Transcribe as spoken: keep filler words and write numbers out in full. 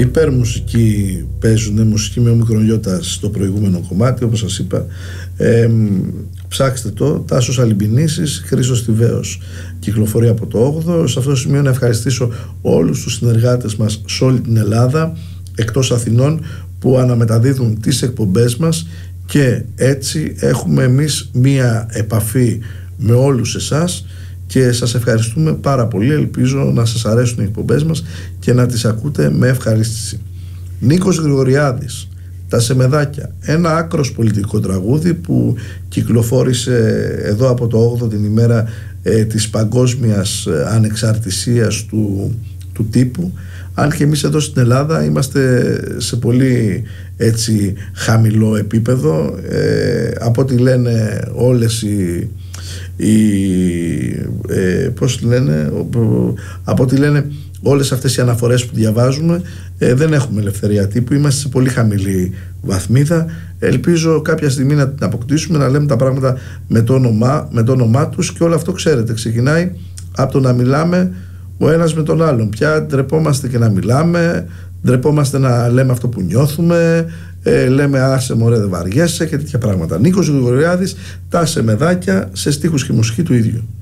υπερμουσική παίζουν, μουσική με ομικρονιώτα στο προηγούμενο κομμάτι, όπως σας είπα. Ε, ψάξτε το, Τάσος Αλυμπινήσης, Χρήστος Τιβαίος, κυκλοφορεί από το όγδοο. Σε αυτό το σημείο να ευχαριστήσω όλους τους συνεργάτες μας σε όλη την Ελλάδα, εκτός Αθηνών, που αναμεταδίδουν τις εκπομπές μας, και έτσι έχουμε εμείς μία επαφή με όλους εσάς και σας ευχαριστούμε πάρα πολύ. Ελπίζω να σας αρέσουν οι εκπομπές μας και να τις ακούτε με ευχαρίστηση. Νίκος Γρηγοριάδης, Τα Σεμεδάκια, ένα άκρος πολιτικό τραγούδι που κυκλοφόρησε εδώ από το όγδοο, την ημέρα ε, της παγκόσμιας ανεξαρτησίας του, του τύπου. Αν και εμείς εδώ στην Ελλάδα είμαστε σε πολύ έτσι χαμηλό επίπεδο, ε, από ό,τι λένε όλες οι, οι ε, πώς λένε, από ό,τι λένε όλες αυτές οι αναφορές που διαβάζουμε, ε, δεν έχουμε ελευθερία τύπου, είμαστε σε πολύ χαμηλή βαθμίδα. Ελπίζω κάποια στιγμή να την αποκτήσουμε, να λέμε τα πράγματα με το όνομά, με το όνομά τους, και όλο αυτό, ξέρετε, ξεκινάει από το να μιλάμε ο ένας με τον άλλον. Πια ντρεπόμαστε και να μιλάμε, ντρεπόμαστε να λέμε αυτό που νιώθουμε, ε, λέμε άσε μωρέ δεν βαριέσαι και τέτοια πράγματα. Νίκος Γρηγοριάδης, Τα Σεμεδάκια, σε στίχους και μουσική του ίδιου.